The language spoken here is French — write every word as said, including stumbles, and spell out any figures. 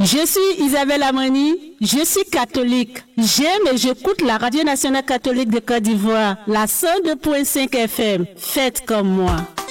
Je suis Isabelle Amani, je suis catholique. J'aime et j'écoute la Radio Nationale Catholique de Côte d'Ivoire, la cent deux point cinq F M. Faites comme moi.